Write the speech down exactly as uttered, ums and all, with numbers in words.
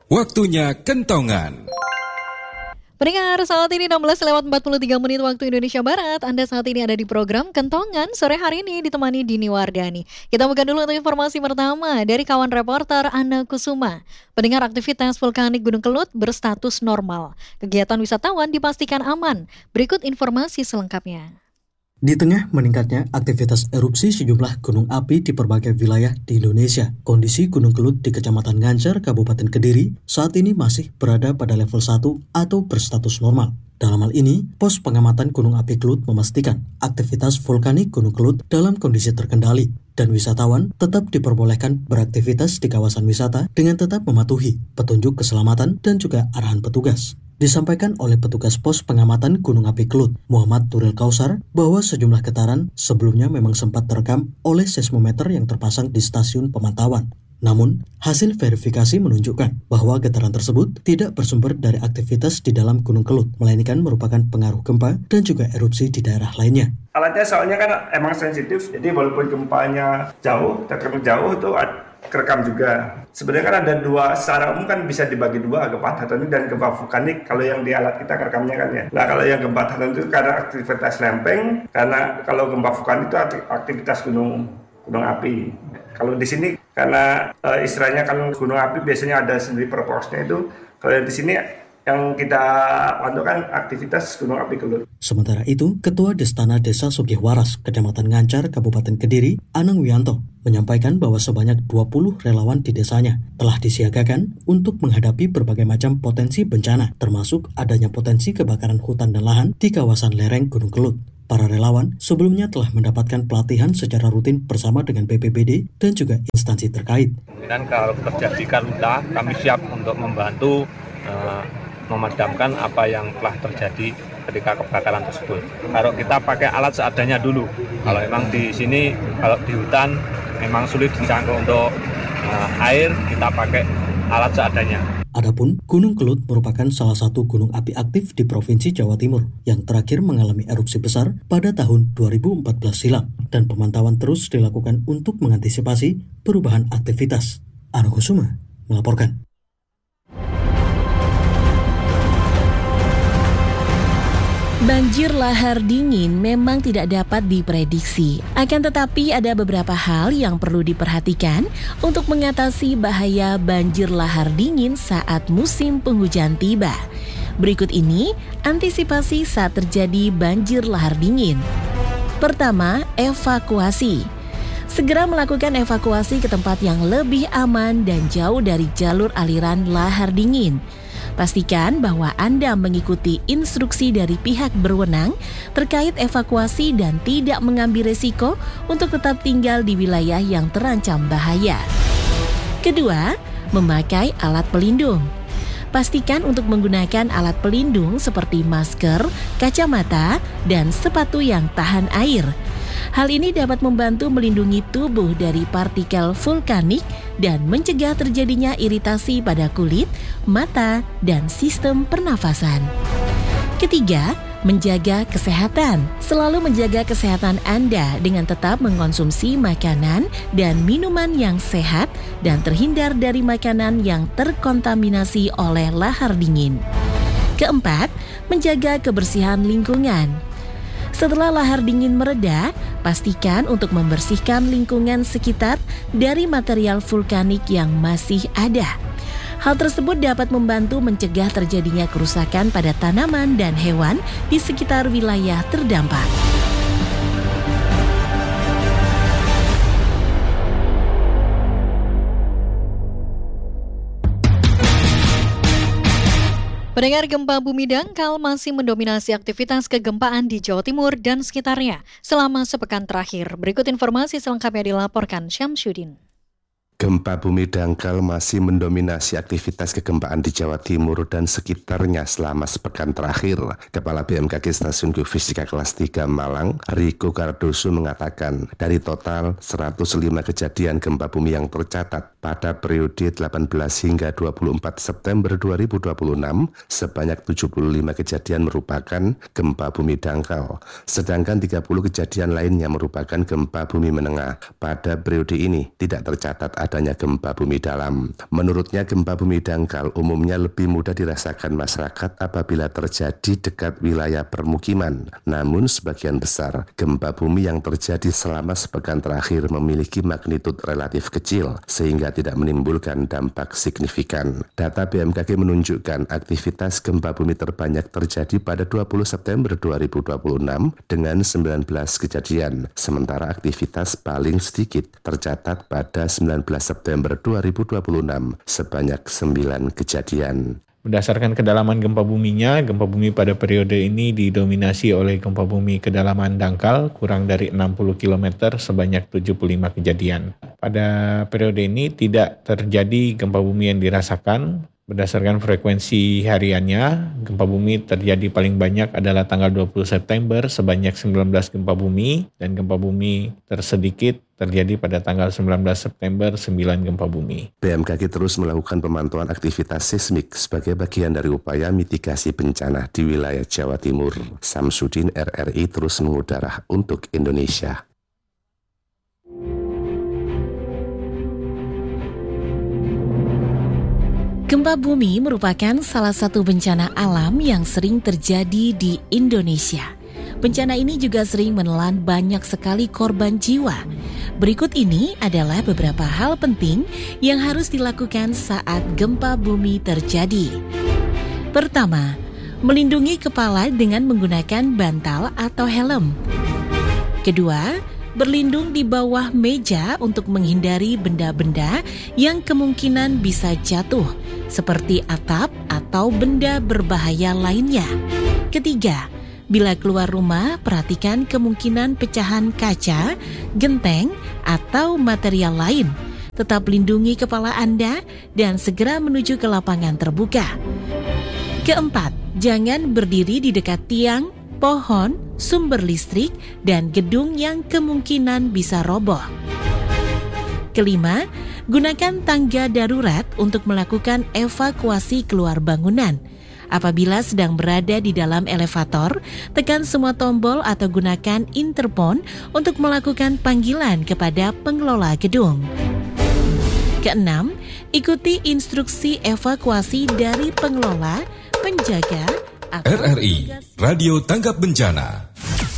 Waktunya kentongan. Pendengar, saat ini enam belas lewat empat puluh tiga menit waktu Indonesia Barat. Anda saat ini ada di program Kentongan. Sore hari ini ditemani Dini Wardani. Kita buka dulu untuk informasi pertama dari kawan reporter Ana Kusuma. Pendengar, aktivitas vulkanik Gunung Kelut berstatus normal. Kegiatan wisatawan dipastikan aman. Berikut informasi selengkapnya. Di tengah meningkatnya aktivitas erupsi sejumlah gunung api di berbagai wilayah di Indonesia, kondisi Gunung Kelut di Kecamatan Ngancar, Kabupaten Kediri saat ini masih berada pada level satu atau berstatus normal. Dalam hal ini, pos pengamatan Gunung Api Kelut memastikan aktivitas vulkanik Gunung Kelut dalam kondisi terkendali dan wisatawan tetap diperbolehkan beraktivitas di kawasan wisata dengan tetap mematuhi petunjuk keselamatan dan juga arahan petugas. Disampaikan oleh petugas pos pengamatan Gunung Api Kelut, Muhammad Nuril Kausar, bahwa sejumlah getaran sebelumnya memang sempat terekam oleh seismometer yang terpasang di stasiun pemantauan. Namun, hasil verifikasi menunjukkan bahwa getaran tersebut tidak bersumber dari aktivitas di dalam Gunung Kelut, melainkan merupakan pengaruh gempa dan juga erupsi di daerah lainnya. Alatnya soalnya kan emang sensitif, jadi walaupun gempanya jauh, terkena jauh itu kerekam juga. Sebenarnya kan ada dua, secara umum kan bisa dibagi dua, gempa tektonik dan gempa vulkanik. Kalau yang di alat kita kerekamnya kan ya. Nah kalau yang gempa tektonik itu karena aktivitas lempeng, karena kalau gempa vulkanik itu aktivitas gunung gunung api. Kalau di sini karena e, istilahnya kan gunung api biasanya ada sendiri proporsinya itu. Kalau di sini yang kita pantaukan aktivitas Gunung Api Kelut. Sementara itu, Ketua Destana Desa Sugihwaras, Kecamatan Ngancar, Kabupaten Kediri, Anang Wianto, menyampaikan bahwa sebanyak dua puluh relawan di desanya telah disiagakan untuk menghadapi berbagai macam potensi bencana, termasuk adanya potensi kebakaran hutan dan lahan di kawasan lereng Gunung Kelut. Para relawan sebelumnya telah mendapatkan pelatihan secara rutin bersama dengan B P B D dan juga instansi terkait. Dan kalau terjadi kaluta, kami siap untuk membantu uh, memadamkan apa yang telah terjadi ketika kebakaran tersebut. Kalau kita pakai alat seadanya dulu. Kalau memang di sini, kalau di hutan memang sulit dijangkau untuk uh, air, kita pakai alat seadanya. Adapun Gunung Kelut merupakan salah satu gunung api aktif di Provinsi Jawa Timur yang terakhir mengalami erupsi besar pada tahun dua ribu empat belas silam dan pemantauan terus dilakukan untuk mengantisipasi perubahan aktivitas. Ana Kusuma melaporkan. Banjir lahar dingin memang tidak dapat diprediksi. Akan tetapi ada beberapa hal yang perlu diperhatikan untuk mengatasi bahaya banjir lahar dingin saat musim penghujan tiba. Berikut ini antisipasi saat terjadi banjir lahar dingin. Pertama, evakuasi. Segera melakukan evakuasi ke tempat yang lebih aman dan jauh dari jalur aliran lahar dingin. Pastikan bahwa Anda mengikuti instruksi dari pihak berwenang terkait evakuasi dan tidak mengambil resiko untuk tetap tinggal di wilayah yang terancam bahaya. Kedua, memakai alat pelindung. Pastikan untuk menggunakan alat pelindung seperti masker, kacamata, dan sepatu yang tahan air. Hal ini dapat membantu melindungi tubuh dari partikel vulkanik dan mencegah terjadinya iritasi pada kulit, mata, dan sistem pernafasan. Ketiga, menjaga kesehatan. Selalu menjaga kesehatan Anda dengan tetap mengkonsumsi makanan dan minuman yang sehat dan terhindar dari makanan yang terkontaminasi oleh lahar dingin. Keempat, menjaga kebersihan lingkungan. Setelah lahar dingin mereda, pastikan untuk membersihkan lingkungan sekitar dari material vulkanik yang masih ada. Hal tersebut dapat membantu mencegah terjadinya kerusakan pada tanaman dan hewan di sekitar wilayah terdampak. Pendengar, gempa bumi dangkal masih mendominasi aktivitas kegempaan di Jawa Timur dan sekitarnya selama sepekan terakhir. Berikut informasi selengkapnya dilaporkan Syamsuddin. Gempa bumi dangkal masih mendominasi aktivitas kegempaan di Jawa Timur dan sekitarnya selama sepekan terakhir. Kepala B M K G Stasiun Geofisika Kelas tiga Malang, Riko Cardoso mengatakan dari total seratus lima kejadian gempa bumi yang tercatat pada periode delapan belas hingga dua puluh empat September dua ribu dua puluh enam, sebanyak tujuh puluh lima kejadian merupakan gempa bumi dangkal, sedangkan tiga puluh kejadian lainnya merupakan gempa bumi menengah. Pada periode ini tidak tercatat adanya gempa bumi dalam. Menurutnya gempa bumi dangkal umumnya lebih mudah dirasakan masyarakat apabila terjadi dekat wilayah permukiman. Namun sebagian besar gempa bumi yang terjadi selama sepekan terakhir memiliki magnitud relatif kecil sehingga tidak menimbulkan dampak signifikan. Data B M K G menunjukkan aktivitas gempa bumi terbanyak terjadi pada dua puluh September dua ribu dua puluh enam dengan sembilan belas kejadian, sementara aktivitas paling sedikit tercatat pada sembilan belas September dua ribu dua puluh enam sebanyak sembilan kejadian. Berdasarkan kedalaman gempa buminya, gempa bumi pada periode ini didominasi oleh gempa bumi kedalaman dangkal kurang dari enam puluh kilometer sebanyak tujuh puluh lima kejadian. Pada periode ini tidak terjadi gempa bumi yang dirasakan. Berdasarkan frekuensi hariannya, gempa bumi terjadi paling banyak adalah tanggal dua puluh September sebanyak sembilan belas gempa bumi, dan gempa bumi tersedikit terjadi pada tanggal sembilan belas September sembilan gempa bumi. B M K G terus melakukan pemantauan aktivitas seismik sebagai bagian dari upaya mitigasi bencana di wilayah Jawa Timur. Samsudin R R I terus mengudara untuk Indonesia. Gempa bumi merupakan salah satu bencana alam yang sering terjadi di Indonesia. Bencana ini juga sering menelan banyak sekali korban jiwa. Berikut ini adalah beberapa hal penting yang harus dilakukan saat gempa bumi terjadi. Pertama, melindungi kepala dengan menggunakan bantal atau helm. Kedua, berlindung di bawah meja untuk menghindari benda-benda yang kemungkinan bisa jatuh, seperti atap atau benda berbahaya lainnya. Ketiga, bila keluar rumah, perhatikan kemungkinan pecahan kaca, genteng, atau material lain. Tetap lindungi kepala Anda dan segera menuju ke lapangan terbuka. Keempat, jangan berdiri di dekat tiang, pohon, sumber listrik, dan gedung yang kemungkinan bisa roboh. Kelima, gunakan tangga darurat untuk melakukan evakuasi keluar bangunan. Apabila sedang berada di dalam elevator, tekan semua tombol atau gunakan interphone untuk melakukan panggilan kepada pengelola gedung. Keenam, ikuti instruksi evakuasi dari pengelola, penjaga, R R I, Radio Tanggap Bencana.